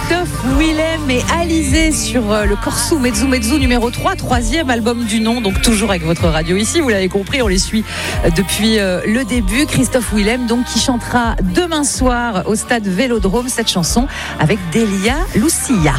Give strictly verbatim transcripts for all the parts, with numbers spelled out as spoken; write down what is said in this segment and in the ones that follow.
Christophe Willem et Alizé sur le Corso Mezzo Mezzo numéro trois, troisième album du nom, donc toujours avec votre radio ici, vous l'avez compris, on les suit depuis le début. Christophe Willem donc qui chantera demain soir au stade Vélodrome cette chanson avec Delia Lucia.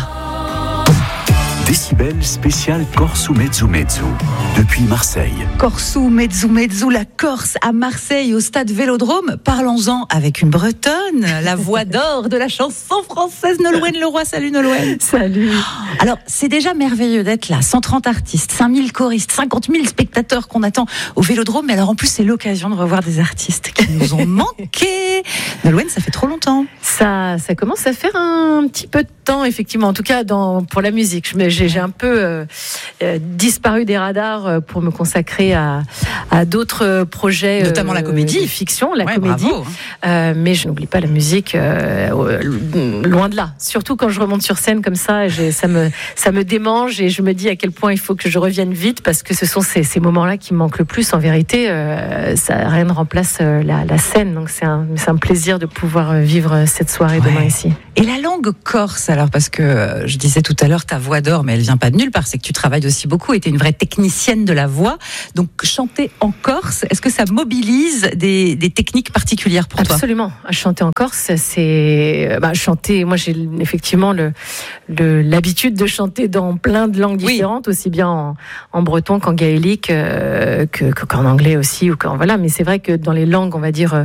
Décibel spécial Corso Mezzo Mezzo depuis Marseille. Corso Mezzo Mezzo, la Corse à Marseille au stade Vélodrome. Parlons-en avec une Bretonne, la voix d'or de la chanson française, Nolwenn Leroy. Salut Nolwenn. Salut. Alors c'est déjà merveilleux d'être là, cent trente artistes, cinq mille choristes, cinquante mille spectateurs qu'on attend au Vélodrome. Mais alors en plus c'est l'occasion de revoir des artistes qui nous ont manqué. Nolwenn, ça fait trop longtemps. Ça, ça commence à faire un petit peu de temps effectivement, en tout cas dans, pour la musique. Je, j'ai, j'ai un peu euh, euh, disparu des radars pour me consacrer à, à d'autres projets, notamment euh, la comédie, fiction, la ouais, comédie. Bravo. Euh, mais je n'oublie pas la musique, euh, loin de là. Surtout quand je remonte sur scène comme ça, j'ai, ça me ça me démange et je me dis à quel point il faut que je revienne vite parce que ce sont ces, ces moments-là qui me manquent le plus. En vérité, euh, ça rien ne remplace la, la scène. Donc c'est un c'est un plaisir de pouvoir vivre cette soirée ouais. demain ici. Et la langue corse, alors parce que je disais tout à l'heure ta voix d'or, mais elle vient pas de nulle part, c'est que tu travailles aussi beaucoup et tu es une vraie technicienne de la voix. Donc chanter en Corse, est-ce que ça mobilise des, des techniques particulières pour toi ? Absolument. Chanter en Corse, c'est bah, chanter. Moi, j'ai effectivement le, le l'habitude de chanter dans plein de langues différentes, oui. aussi bien en, en breton qu'en gaélique, euh, que, qu'en anglais aussi ou qu'en voilà. Mais c'est vrai que dans les langues, on va dire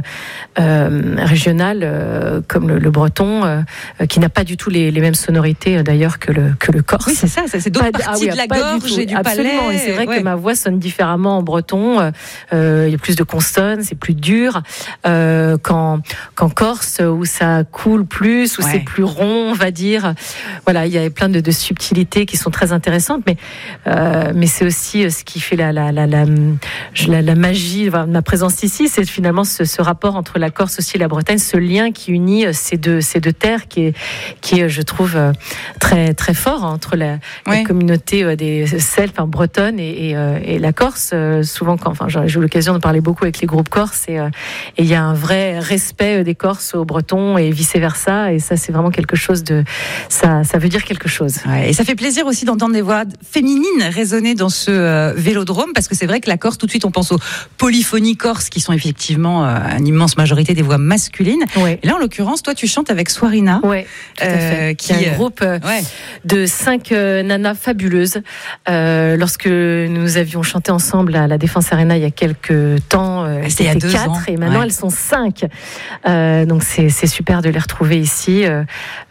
euh, régionales, euh, comme le, le breton. Euh, qui n'a pas du tout les, les mêmes sonorités d'ailleurs que le, que le corse. Oui, c'est ça, ça c'est d'autres pas, parties ah oui, de la gorge et du Absolument. palais. Et c'est vrai ouais. que ma voix sonne différemment en breton. Euh, il y a plus de consonnes, c'est plus dur euh, qu'en, qu'en corse où ça coule plus, où ouais. c'est plus rond, on va dire. Voilà, il y a plein de, de subtilités qui sont très intéressantes, mais euh, mais c'est aussi ce qui fait la la la la, la, la magie de ma présence ici, c'est finalement ce, ce rapport entre la Corse aussi et la Bretagne, ce lien qui unit ces deux ces deux terres, qui est qui est, je trouve, très très fort entre la, oui. la communauté des Celtes, enfin, bretonne et, et, et la Corse. Souvent, quand, enfin, j'ai eu l'occasion de parler beaucoup avec les groupes corses et il y a un vrai respect des Corses aux Bretons et vice versa. Et ça, c'est vraiment quelque chose de, ça, ça veut dire quelque chose. Ouais, et ça fait plaisir aussi d'entendre des voix féminines résonner dans ce euh, Vélodrome, parce que c'est vrai que la Corse, tout de suite, on pense aux polyphonies corses qui sont effectivement euh, une immense majorité des voix masculines. Ouais. Et là, en l'occurrence, toi, tu chantes avec Swarina. Ouais. Tout à fait. Euh, qui est un groupe euh, ouais. de cinq euh, nanas fabuleuses. Euh, lorsque nous avions chanté ensemble à la Défense Arena il y a quelques temps, euh, c'était il y a deux quatre, ans. Et maintenant ouais. elles sont cinq. Euh, donc c'est, c'est super de les retrouver ici. Euh,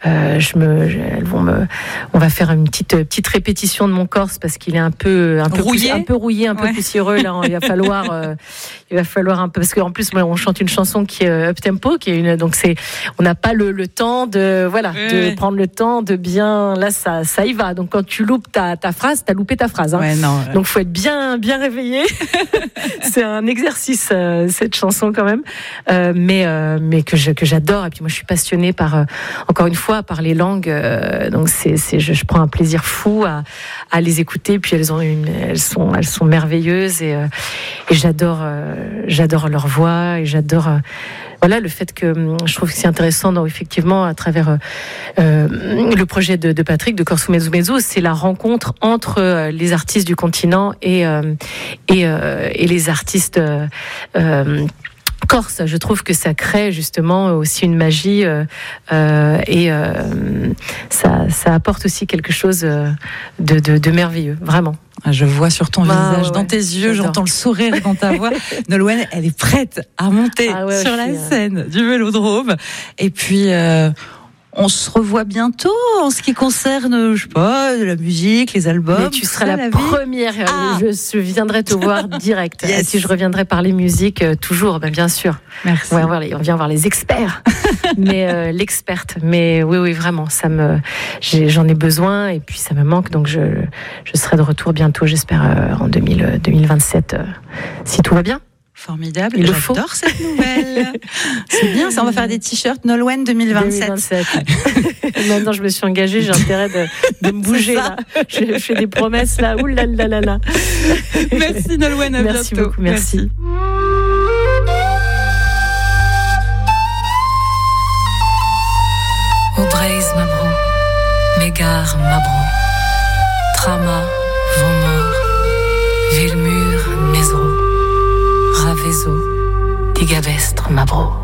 je me, elles vont me, on va faire une petite petite répétition de mon corse parce qu'il est un peu un peu rouillé, pouss, un peu rouillé, un peu ouais. poussiéreux. Là, il va falloir euh, il va falloir un peu parce qu'en plus on chante une chanson qui est up tempo, qui est une donc c'est on n'a pas le, le temps de voilà ouais. de prendre le temps de bien là ça ça y va. Donc quand tu loupes ta ta phrase, t'as loupé ta phrase. Hein. Ouais, non, ouais. Donc faut être bien bien réveillé. C'est un exercice euh, cette chanson quand même, euh, mais euh, mais que je que j'adore. Et puis moi je suis passionnée par euh, encore une fois par les langues. Euh, donc c'est c'est je, je prends un plaisir fou à à les écouter. Puis elles ont une elles sont elles sont merveilleuses et euh, et j'adore euh, j'adore leur voix et j'adore euh, voilà le fait que je trouve que c'est intéressant donc, effectivement à travers euh, le projet de, de Patrick de Corso Mezzo Mezzo, c'est la rencontre entre euh, les artistes du continent et euh, et, euh, et les artistes euh, euh, corse. Je trouve que ça crée justement aussi une magie euh, euh, et euh, ça, ça apporte aussi quelque chose de, de, de merveilleux, vraiment. Je vois sur ton ah, visage, ouais, dans tes yeux, j'adore. J'entends le sourire dans ta voix. Nolwenn, elle est prête à monter ah ouais, sur la suis, scène euh... du Vélodrome. Et puis, euh, on se revoit bientôt en ce qui concerne, je sais pas, de la musique, les albums. Mais tu seras la, la première. Ah. Je, je viendrai te voir direct. Yes. Si je reviendrai parler musique, euh, toujours, ben, bien sûr. Merci. Ouais, on, les, on vient voir les experts, mais euh, l'experte. Mais oui, oui, vraiment, ça me, j'ai, j'en ai besoin et puis ça me manque. Donc je, je serai de retour bientôt, j'espère euh, en deux mille vingt-sept, euh, si tout va bien. Formidable, il j'adore faut. Cette nouvelle. C'est bien, ça, on va faire des t-shirts Nolwenn deux mille vingt-sept. deux mille vingt-sept. Maintenant, je me suis engagée, j'ai intérêt de, de me bouger là. Je fais des promesses là. Ouh là là là là. Merci Nolwenn, à merci bientôt. Beaucoup, merci. merci. Au braise, ma bro. Vigar Mabro, Trama, Vomor, Vilmur, Mesro, Ravezo, Tigavestre Mabro.